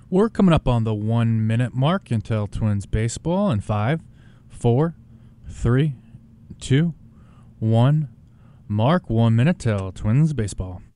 We're coming up on the 1 minute mark until Twins baseball in 5, 4, 3, 2, 1. Mark, 1 minute till Twins baseball.